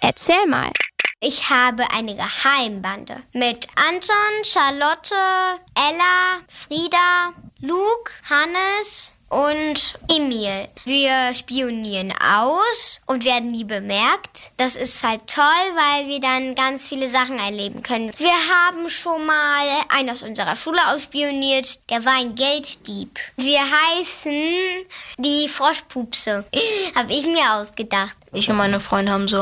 Erzähl mal. Ich habe eine Geheimbande mit Anton, Charlotte, Ella, Frieda, Luke, Hannes und Emil. Wir spionieren aus und werden nie bemerkt. Das ist halt toll, weil wir dann ganz viele Sachen erleben können. Wir haben schon mal einen aus unserer Schule ausspioniert. Der war ein Gelddieb. Wir heißen die Froschpupse. Habe ich mir ausgedacht. Ich und meine Freunde haben so